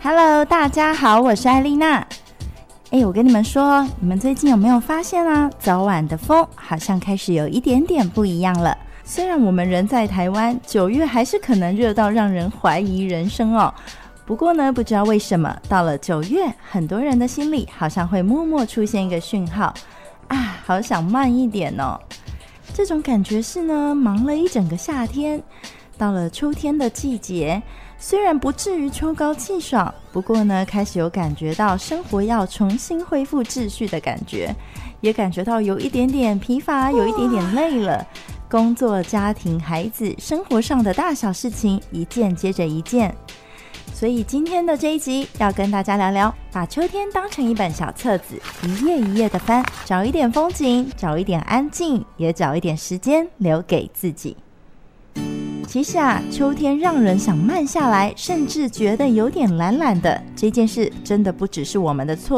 Hello， 大家好，我是艾丽娜。我跟你们说，你们最近有没有发现啊？早晚的风好像开始有一点点不一样了。虽然我们人在台湾，9月还是可能热到让人怀疑人生哦。不过呢，不知道为什么，到了9月，很多人的心里好像会默默出现一个讯号啊，好想慢一点哦。这种感觉是呢，忙了一整个夏天，到了秋天的季节，虽然不至于秋高气爽，不过呢，开始有感觉到生活要重新恢复秩序的感觉，也感觉到有一点点疲乏，有一点点累了。工作、家庭、孩子，生活上的大小事情一件接着一件。所以今天的这一集要跟大家聊聊，把秋天当成一本小册子，一页一页的翻，找一点风景，找一点安静，也找一点时间留给自己。其实啊，秋天让人想慢下来，甚至觉得有点懒懒的，这件事真的不只是我们的错